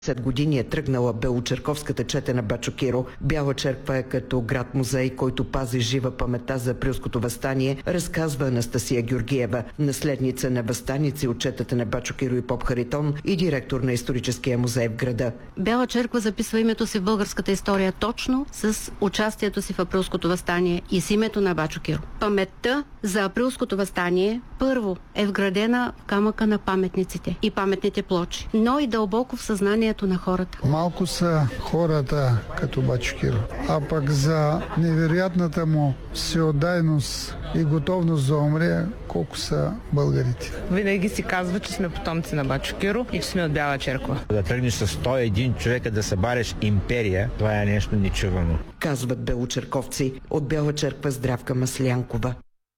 години е тръгнала белочерковската чета на Бачо Киро. Бяла черква е като град-музей, който пази жива паметта за априлското въстание, разказва Анастасия Георгиева, наследница на въстаници от четата на Бачо Киро и поп Харитон и директор на историческия музей в града. Бяла черква записва името си в българската история точно с участието си в априлското въстание и с името на Бачо Киро. Паметта за априлското въстание първо е вградена в камъка на паметниците и паметните плочи, но и дълбоко в съзнанието на хората. Малко са хората като Бачо Киро, а пък за невероятната му всеотдайност и готовност да умре, колко са българите. Винаги си казва, че сме потомци на Бачо Киро и че сме от Бяла черква. Да тръгнеш с 101 човека да събареш империя, това е нещо нечувано. Казват белочерковци. От Бяла черква Здравка Маслянкова.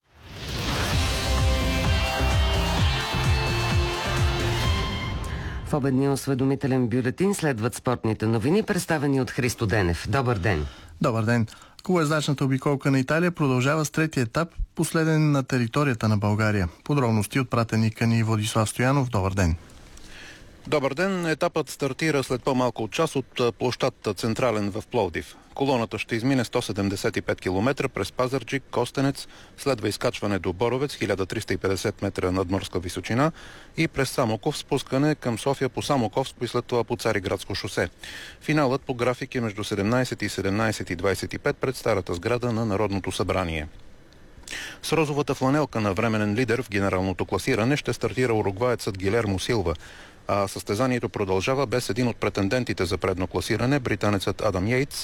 В обедния осведомителен бюлетин следват спортните новини, представени от Христо Денев. Добър ден! Добър ден! Колоездачната обиколка на Италия продължава с третия етап, последен на територията на България. Подробности от пратеника ни Владислав Стоянов. Добър ден! Добър ден! Етапът стартира след по-малко от час от площад Централен в Пловдив. Колоната ще измине 175 км през Пазарджик, Костенец, следва изкачване до Боровец, 1350 метра надморска височина и през Самоков спускане към София по Самоковско и след това по Цариградско шосе. Финалът по график е между 17 и 17:25 пред старата сграда на Народното събрание. С розовата фланелка на временен лидер в генералното класиране ще стартира уругваецът Гилермо Силва, а състезанието продължава без един от претендентите за предно класиране, британецът Адам Йейтс,